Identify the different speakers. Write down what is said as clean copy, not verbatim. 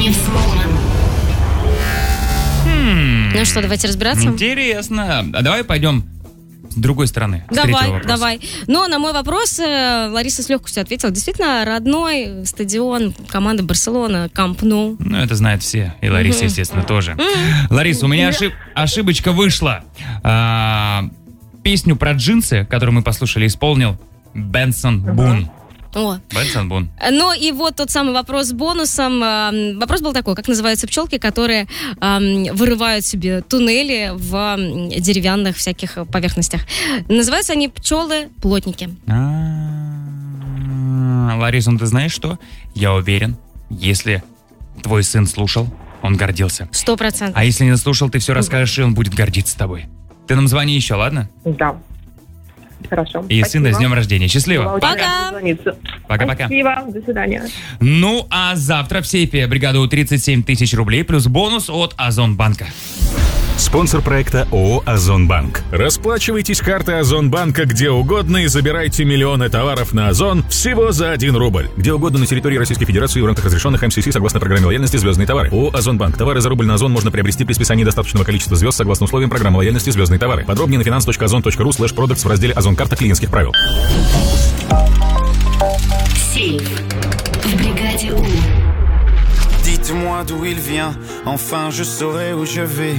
Speaker 1: не взломан.
Speaker 2: Ну что, давайте разбираться?
Speaker 3: Интересно. А давай пойдем с другой стороны.
Speaker 2: Давай. Но на мой вопрос Лариса с легкостью ответила. Действительно, родной стадион команды Барселона, Камп Ну.
Speaker 3: Ну, это знают все. И Лариса, естественно, тоже. Лариса, у меня ошибочка вышла. Песню про джинсы, которую мы послушали, исполнил Бенсон Бун. Бенсон Бун.
Speaker 2: Ну и вот тот самый вопрос с бонусом. Вопрос был такой: как называются пчелки, которые вырывают себе туннели в деревянных всяких поверхностях? Называются они пчелы-плотники.
Speaker 3: Лариса, ну ты знаешь что? Я уверен, если твой сын слушал, он гордился.
Speaker 2: 100%.
Speaker 3: А если не слушал, ты все расскажешь, и он будет гордиться тобой. Ты нам звони еще, ладно?
Speaker 4: Да. Хорошо.
Speaker 3: И сына с днем рождения. Счастливо.
Speaker 2: Пока.
Speaker 3: Пока-пока.
Speaker 4: Спасибо. До свидания.
Speaker 3: Ну, а завтра в сейфе бригаду 37 тысяч рублей плюс бонус от Озонбанка.
Speaker 5: Спонсор проекта ООО «Озонбанк». Расплачивайтесь картой Озонбанка где угодно и забирайте миллионы товаров на Озон всего за 1 рубль. Где угодно на территории Российской Федерации в рамках разрешенных МСС согласно программе лояльности «Звездные товары». ООО «Озонбанк». Товары за рубль на Озон можно приобрести при списании достаточного количества звезд согласно условиям программы лояльности «Звездные товары». Подробнее на finance.ozon.ru/products в разделе «Озон-карта клиентских правил».
Speaker 1: Сейф в бригаде У.
Speaker 6: Dites-moi d'où il vient, enfin je saurai où je vais.